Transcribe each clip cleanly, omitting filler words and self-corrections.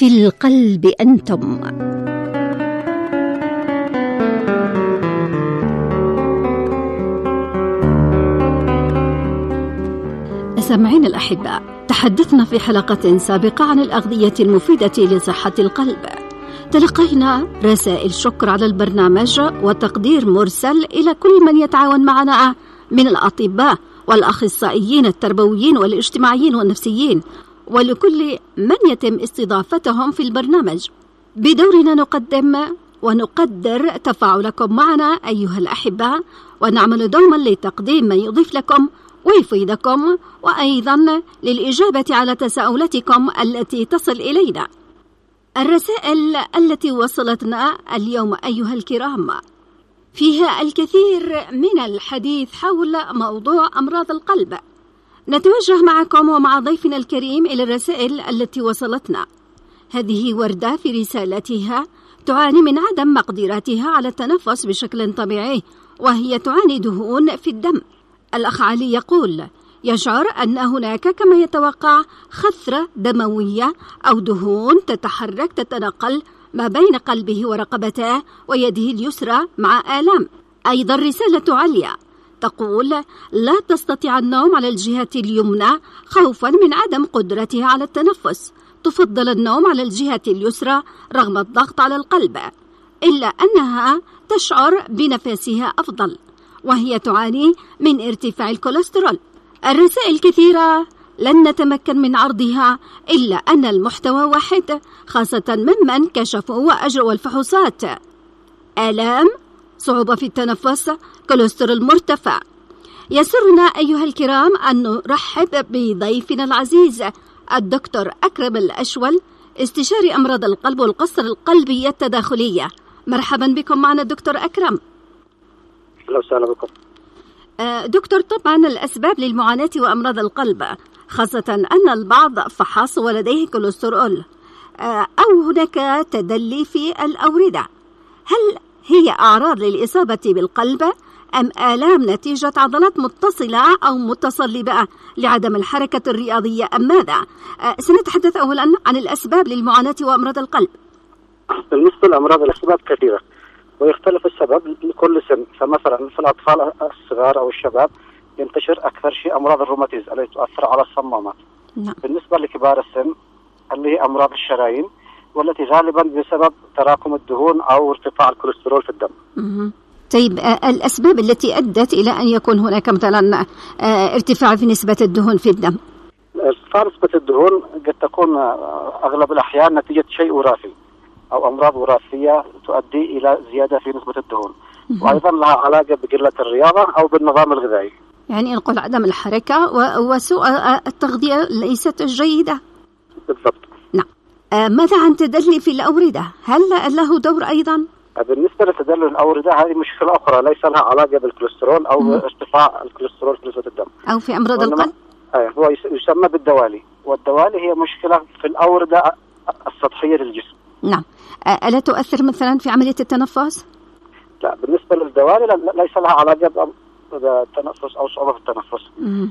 في القلب أنتم. سامعين الأحباء، تحدثنا في حلقة سابقة عن الأغذية المفيدة لصحة القلب. تلقينا رسائل شكر على البرنامج وتقدير مرسل إلى كل من يتعاون معنا من الأطباء والأخصائيين التربويين والاجتماعيين والنفسيين، ولكل من يتم استضافتهم في البرنامج. بدورنا نقدم ونقدر تفاعلكم معنا أيها الأحباء، ونعمل دوما لتقديم ما يضيف لكم ويفيدكم، وأيضا للإجابة على تساؤلاتكم التي تصل إلينا. الرسائل التي وصلتنا اليوم أيها الكرام فيها الكثير من الحديث حول موضوع أمراض القلب. نتوجه معكم ومع ضيفنا الكريم إلى الرسائل التي وصلتنا. هذه وردة في رسالتها تعاني من عدم مقدرتها على التنفس بشكل طبيعي، وهي تعاني دهون في الدم. الأخ علي يقول يشعر أن هناك كما يتوقع خثرة دموية أو دهون تتحرك تتنقل ما بين قلبه ورقبته ويده اليسرى مع آلام. أيضا رسالة عليا تقول لا تستطيع النوم على الجهة اليمنى خوفا من عدم قدرتها على التنفس، تفضل النوم على الجهة اليسرى رغم الضغط على القلب، إلا أنها تشعر بنفسها أفضل، وهي تعاني من ارتفاع الكوليسترول. الرسائل كثيرة لن نتمكن من عرضها، إلا أن المحتوى واحد، خاصة ممن كشفوا وأجروا الفحوصات: آلام، صعوبة في التنفس، كوليسترول مرتفع. يسرنا أيها الكرام أن نرحب بضيفنا العزيز الدكتور أكرم الأشول، استشاري أمراض القلب والقصر القلبية التداخلية. مرحبا بكم معنا دكتور أكرم. أهلا وسهلا بكم. دكتور، طبعا الأسباب للمعاناة وأمراض القلب، خاصة أن البعض فحص ولديه كوليسترول أو هناك تدلي في الأوردة. هل هي أعراض للإصابة بالقلب أم آلام نتيجة عضلات متصلة أو متصلبة لعدم الحركة الرياضية أم ماذا؟ سنتحدث أولا عن الأسباب للمعاناة وأمراض القلب. بالنسبة لأمراض الأسباب كثيرة ويختلف السبب لكل سن. فمثلا في الأطفال الصغار أو الشباب ينتشر أكثر شيء أمراض الروماتيز التي تؤثر على الصمامات. نعم. بالنسبة لكبار السن اللي هي أمراض الشرايين، والتي غالبا بسبب تراكم الدهون أو ارتفاع الكوليسترول في الدم. طيب، الأسباب التي أدت إلى أن يكون هناك مثلا ارتفاع في نسبة الدهون في الدم؟ ارتفاع نسبة الدهون قد تكون أغلب الأحيان نتيجة شيء وراثي أو أمراض وراثية تؤدي إلى زيادة في نسبة الدهون، وأيضا لها علاقة بقلة الرياضة أو بالنظام الغذائي. يعني نقول عدم الحركة وسوء التغذية ليست جيدة. بالضبط. نعم. ماذا عن تدلي في الأوردة؟ هل له دور أيضا؟ بالنسبة لتدلي الأوردة هذه مشكلة أخرى ليس لها علاقة بالكوليسترول أو ارتفاع الكوليسترول في نسبة الدم أو في أمراض القلب. هو يسمى بالدوالي، والدوالي هي مشكلة في الأوردة السطحية للجسم. نعم. ألا تؤثر مثلا في عملية التنفس؟ لا، بالنسبة للدوالي ليس لها علاقة بالتنفس أو صعوبة في التنفس.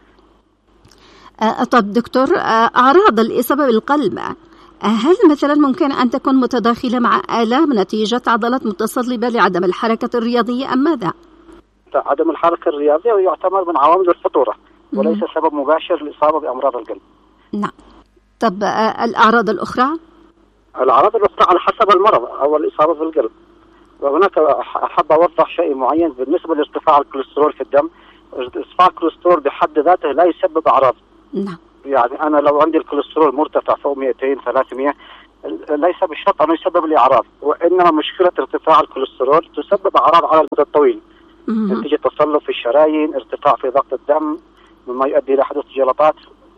طب دكتور، أعراض الإصابة بالقلب هل مثلا ممكن أن تكون متداخلة مع آلام نتيجة عضلات متصلبة لعدم الحركة الرياضية أم ماذا؟ عدم الحركة الرياضية يعتبر من عوامل الخطورة وليس سبب مباشر للإصابة بأمراض القلب. نعم. طب الأعراض الأخرى؟ الأعراض الأخرى على حسب المرض أو الإصابة بالقلب. وهناك أحب أوضح شيء معين بالنسبة لارتفاع الكوليسترول في الدم. ارتفاع الكوليسترول بحد ذاته لا يسبب أعراض. نعم. يعني أنا لو عندي الكوليسترول مرتفع فوق 200-300 ليس بالشرط أنه يسبب لي أعراض، وإنما مشكلة ارتفاع الكوليسترول تسبب أعراض على المدى الطويل نتيجة تصلب في الشرايين، ارتفاع في ضغط الدم مما يؤدي إلى حدوث جلطات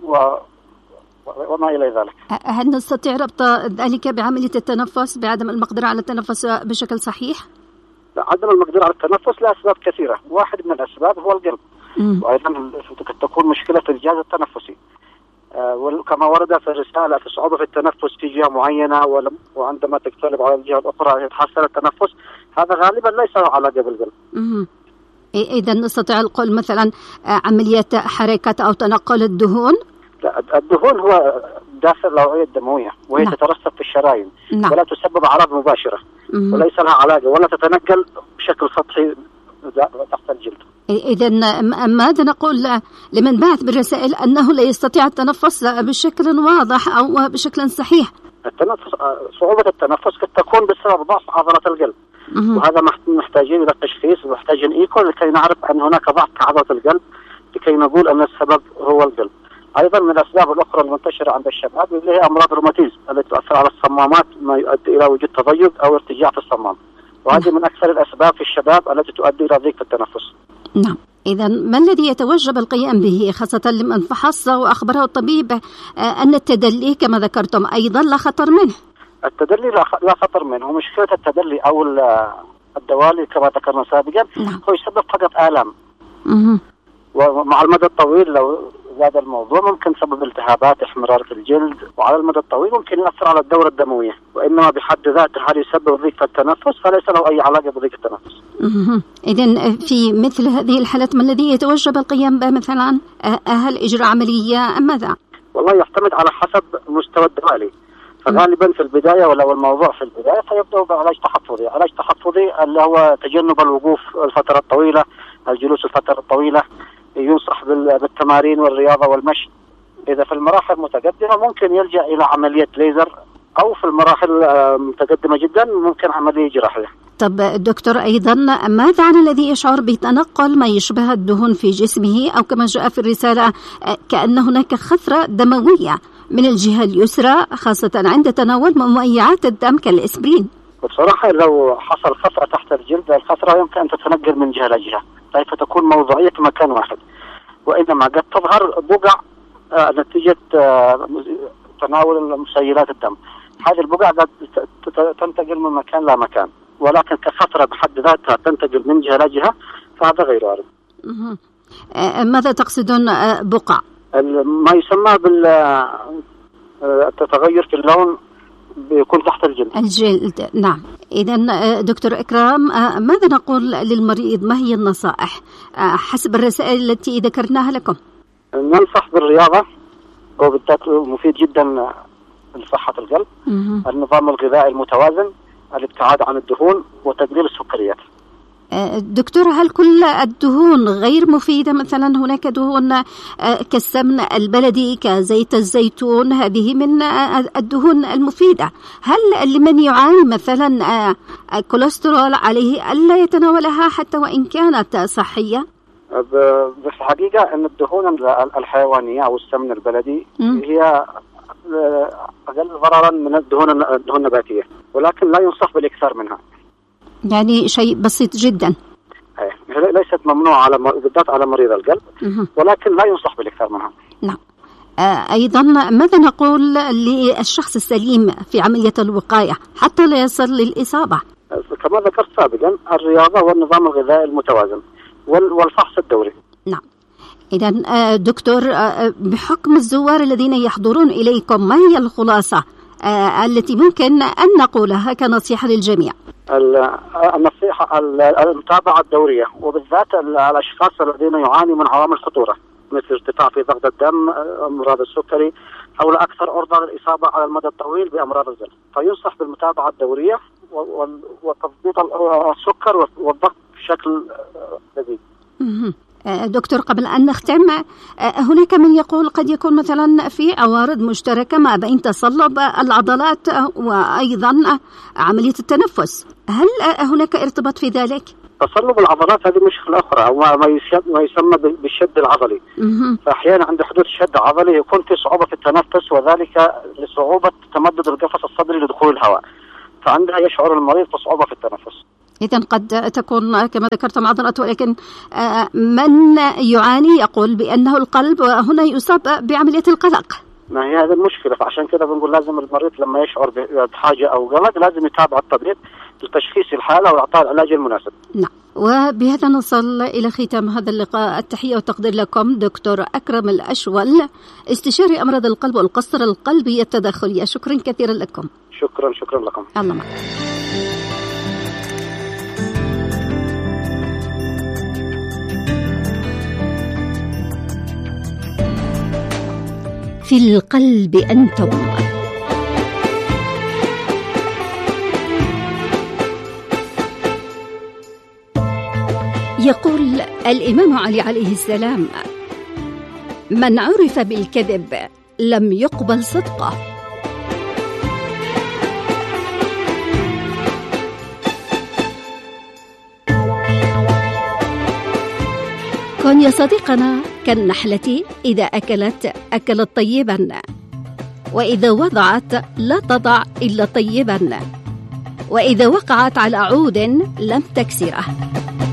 وما إلى ذلك. هل نستطيع ربط ذلك بعملية التنفس، بعدم المقدرة على التنفس بشكل صحيح؟ لا، عدم المقدرة على التنفس لأسباب كثيرة، واحد من الأسباب هو القلب، وأيضا قد تكون مشكلة في الجهاز التنفسي. وكما ورد في الرسالة في صعوبة في التنفس في جهة معينة، وعندما تقترب على الجهة الأخرى يتحسن التنفس، هذا غالبا ليس له علاقة بالقلب. إذا نستطيع القول مثلا عملية حركة أو تنقل الدهون؟ لا، الدهون هو داخل الأوعية الدموية، وهي تترسب في الشرايين ولا تسبب أعراض مباشرة وليس لها علاقة ولا تتنقل بشكل سطحي تحت الجلد. إذا ماذا نقول لمن بعث بالرسائل أنه لا يستطيع التنفس بشكل واضح أو بشكل صحيح؟ صعوبة التنفس قد تكون بسبب ضعف عضلة القلب، وهذا محتاجين إلى التشخيص ومحتاجين إيكو لكي نعرف أن هناك ضعف عضلة القلب لكي نقول أن السبب هو القلب. أيضا من الأسباب الأخرى المنتشرة عند الشباب اللي هي أمراض الروماتيزم التي تؤثر على الصمامات، ما يؤدي إلى وجود تضيق أو ارتجاع في الصمام، وهذه من أكثر الأسباب في الشباب التي تؤدي إلى ضيق في التنفس. نعم. إذا ما الذي يتوجب القيام به خاصة لمن فحص وأخبره الطبيب أن التدلي كما ذكرتم أيضا لا خطر منه؟ التدلي لا خطر منه. مشكلة التدلي أو الدوالي كما ذكرنا سابقا هو يسبب فقط آلام، ومع المدى الطويل لو زاد الموضوع ممكن سبب التهابات، احمرار في الجلد، وعلى المدى الطويل ممكن يؤثر على الدورة الدموية، وإنما بحد ذاته هل يسبب ضيق في التنفس فليس له أي علاقة بضيق التنفس. إذن في مثل هذه الحالات ما الذي يتوجب القيام به مثلا؟ هل إجراء عملية أم ماذا؟ والله يعتمد على حسب مستوى الدوالي، فغالبا في البداية ولو الموضوع في البداية فيبدأ بعلاج تحفظي. علاج تحفظي اللي هو تجنب الوقوف الفترة الطويلة، الجلوس الفترة الطويلة، ينصح بالتمارين والرياضة والمشي. إذا في المراحل المتقدمة ممكن يلجأ إلى عملية ليزر، أو في المراحل المتقدمة جدا ممكن عملية جراحية. طب دكتور أيضا ماذا عن الذي يشعر بتنقل ما يشبه الدهون في جسمه، أو كما جاء في الرسالة كأن هناك خثرة دموية من الجهة اليسرى خاصة عند تناول مميعات الدم كالإسبرين؟ بصراحة لو حصل خثرة تحت الجلد، الخثرة يمكن أن تتنقل من جهة لجهة، كيف تكون موضوعية في مكان واحد، وإنما قد تظهر بقع نتيجة تناول مسيلات الدم. هذه البقع قد تنتقل من مكان لمكان، ولكن كخطرة بحد ذاتها تنتقل من جهة لجهة فهذا غير وارد. ماذا تقصدون بقع؟ ما يسمى بالتغير في اللون بيكون تحت الجلد. نعم. إذن دكتور إكرام ماذا نقول للمريض؟ ما هي النصائح حسب الرسائل التي ذكرناها لكم؟ ننصح بالرياضة، وبالذات مفيد جدا لصحة القلب. النظام الغذائي المتوازن، الابتعاد عن الدهون، وتقليل السكريات. دكتور هل كل الدهون غير مفيدة؟ مثلا هناك دهون كالسمن البلدي كزيت الزيتون، هذه من الدهون المفيدة. هل لمن يعاني مثلا كوليسترول عليه ألا يتناولها حتى وإن كانت صحية؟ في الحقيقة أن الدهون الحيوانية أو السمن البلدي هي أقل ضررا من الدهون النباتية، ولكن لا ينصح بالإكثار منها. يعني شيء بسيط جدا. ليست ممنوعة بالذات على مريض القلب، ولكن لا ينصح بالإكثار منها. نعم. أيضا ماذا نقول للشخص السليم في عملية الوقاية حتى لا يصل للإصابة؟ كما ذكرت سابقا الرياضة والنظام الغذائي المتوازن والفحص الدوري. نعم. إذا دكتور بحكم الزوار الذين يحضرون إليكم ما هي الخلاصة التي ممكن أن نقولها كنصيحة للجميع؟ النصيحة المتابعة الدورية، وبالذات الأشخاص الذين يعاني من عوامل خطورة مثل ارتفاع في ضغط الدم، أمراض السكري، أو الأكثر عرضة للإصابة على المدى الطويل بأمراض القلب، فينصح بالمتابعة الدورية وتضبيط السكر والضغط بشكل جيد. دكتور قبل أن نختم، هناك من يقول قد يكون مثلا في عوارض مشتركة ما بين تصلب العضلات وأيضا عملية التنفس، هل هناك ارتباط في ذلك؟ تصلب العضلات هذه مشكلة أخرى، أو ما يسمى بالشد العضلي. فأحيانا عند حدوث شد عضلي يكون في صعوبة في التنفس، وذلك لصعوبة تمدد القفص الصدري لدخول الهواء، فعندها يشعر المريض بصعوبة في التنفس. إذن قد تكون كما ذكرتم عضلات، ولكن من يعاني يقول بأنه القلب وهنا يصاب بعملية القلق. ما هي هذه المشكلة، فعشان كده بنقول لازم المريض لما يشعر بحاجة أو قلق لازم يتابع الطبيب لتشخيص الحالة وإعطاء العلاج المناسب. نعم. وبهذا نصل إلى ختام هذا اللقاء. التحية والتقدير لكم دكتور أكرم الأشول، استشاري أمراض القلب والقسطرة القلبية التداخلية. شكرا كثيرا لكم. شكرا لكم. الله معك. في القلب أنتم. يقول الإمام علي عليه السلام: من عرف بالكذب لم يقبل صدقه. كن يا صديقنا كالنحلة، إذا أكلت طيبا، وإذا وضعت لا تضع إلا طيبا، وإذا وقعت على عود لم تكسره.